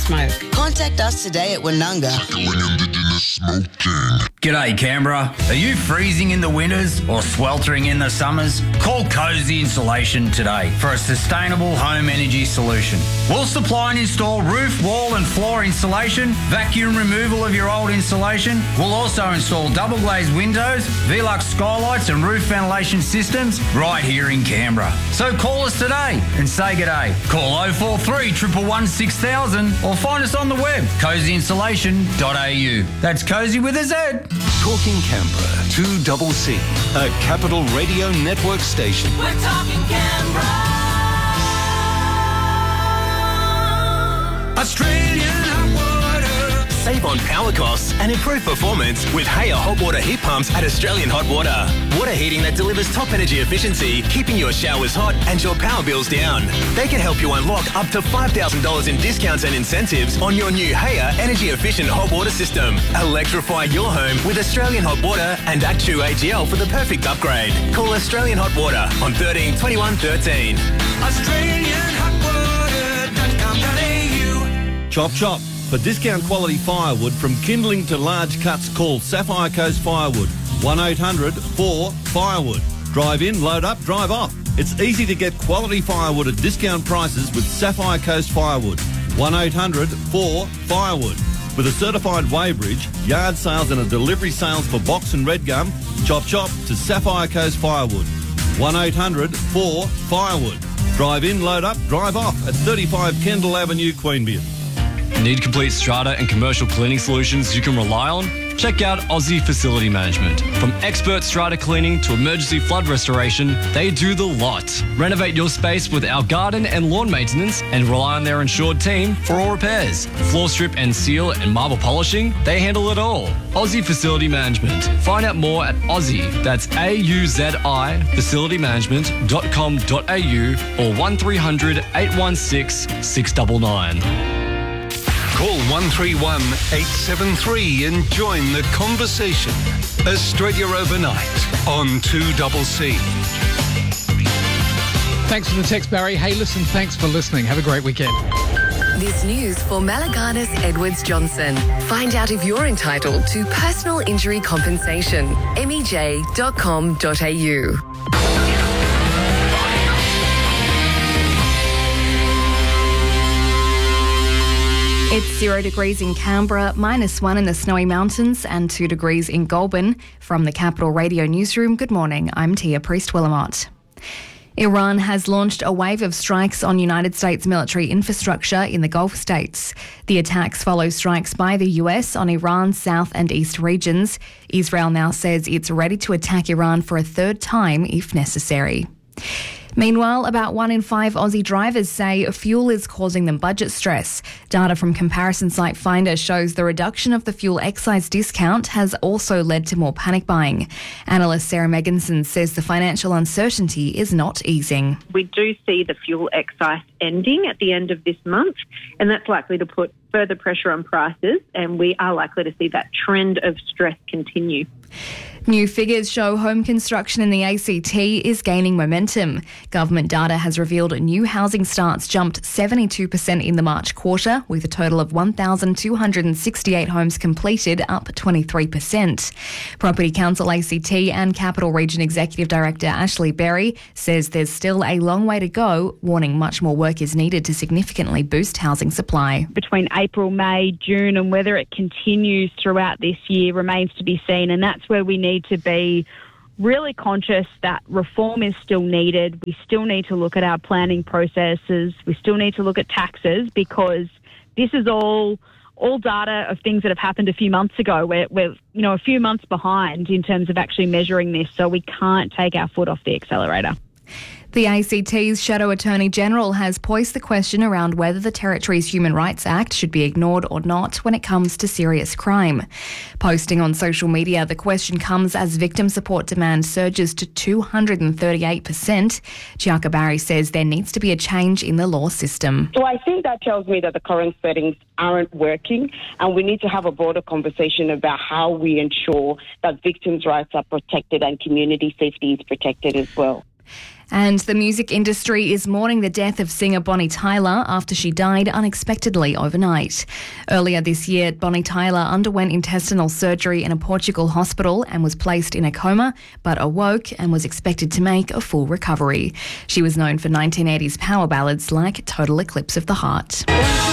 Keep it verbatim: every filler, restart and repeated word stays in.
smoke. Contact us today at Woonunga. G'day Canberra. Are you freezing in the winters or sweltering in the summers? Call Cozy Insulation today for a sustainable home energy solution. We'll supply and install roof, wall and floor insulation, vacuum removal of your old insulation. We'll also install double glazed windows, Velux skylights and roof ventilation systems right here in Canberra. So call us today and say g'day. Call oh four three, one one one, six thousand or find us on the web, cozy insulation dot a u. That's Cozy with a Z. Talking Canberra, two double C, a Capital Radio Network station. We're talking Canberra. Australian hot water. Save on power costs and improve performance with Haya hot water heat pumps at Australian Hot Water. Water heating that delivers top energy efficiency, keeping your showers hot and your power bills down. They can help you unlock up to five thousand dollars in discounts and incentives on your new Haya energy efficient hot water system. Electrify your home with Australian Hot Water and Actu A G L for the perfect upgrade. Call Australian Hot Water on thirteen twenty-one thirteen. Australian hot water dot com dot a u. Chop chop. For discount quality firewood from kindling to large cuts, call Sapphire Coast Firewood. one eight hundred four firewood. Drive in, load up, drive off. It's easy to get quality firewood at discount prices with Sapphire Coast Firewood. one eight hundred four firewood. With a certified weighbridge, yard sales and a delivery sales for box and red gum, chop chop to Sapphire Coast Firewood. one eight hundred four firewood. Drive in, load up, drive off at thirty-five Kendall Avenue, Queanbeyan. Need complete strata and commercial cleaning solutions you can rely on? Check out Aussie Facility Management. From expert strata cleaning to emergency flood restoration, they do the lot. Renovate your space with our garden and lawn maintenance and rely on their insured team for all repairs. Floor strip and seal and marble polishing, they handle it all. Aussie Facility Management. Find out more at Aussie, that's A U Z I, facility management dot com dot a u or one three hundred, eight one six, six nine nine. Call one three one, eight seven three and join the conversation. Australia Overnight on two double C. Thanks for the text, Barry. Hey, listen, thanks for listening. Have a great weekend. This news for Malaganas Edwards Johnson. Find out if you're entitled to personal injury compensation. m e j dot com dot a u. It's zero degrees in Canberra, minus one in the Snowy Mountains and two degrees in Goulburn. From the Capital Radio Newsroom, good morning, I'm Tia Priest-Willamot. Iran has launched a wave of strikes on United States military infrastructure in the Gulf states. The attacks follow strikes by the U S on Iran's south and east regions. Israel now says it's ready to attack Iran for a third time if necessary. Meanwhile, about one in five Aussie drivers say fuel is causing them budget stress. Data from comparison site Finder shows the reduction of the fuel excise discount has also led to more panic buying. Analyst Sarah Megginson says the financial uncertainty is not easing. We do see the fuel excise ending at the end of this month, and that's likely to put further pressure on prices, and we are likely to see that trend of stress continue. New figures show home construction in the A C T is gaining momentum. Government data has revealed new housing starts jumped seventy-two percent in the March quarter, with a total of one thousand two hundred sixty-eight homes completed, up twenty-three percent. Property Council A C T and Capital Region Executive Director Ashley Berry says there's still a long way to go, warning much more work is needed to significantly boost housing supply. Between April, May, June, and whether it continues throughout this year remains to be seen, and that's where we need to be really conscious that reform is still needed. We still need to look at our planning processes. We still need to look at taxes, because this is all all data of things that have happened a few months ago. We're, we're you know, a few months behind in terms of actually measuring this, so we can't take our foot off the accelerator. The A C T's Shadow Attorney General has poised the question around whether the Territory's Human Rights Act should be ignored or not when it comes to serious crime. Posting on social media, the question comes as victim support demand surges to two hundred thirty-eight percent. Chiaka Barry says there needs to be a change in the law system. So I think that tells me that the current settings aren't working, and we need to have a broader conversation about how we ensure that victims' rights are protected and community safety is protected as well. And the music industry is mourning the death of singer Bonnie Tyler after she died unexpectedly overnight. Earlier this year, Bonnie Tyler underwent intestinal surgery in a Portugal hospital and was placed in a coma, but awoke and was expected to make a full recovery. She was known for nineteen eighties power ballads like Total Eclipse of the Heart.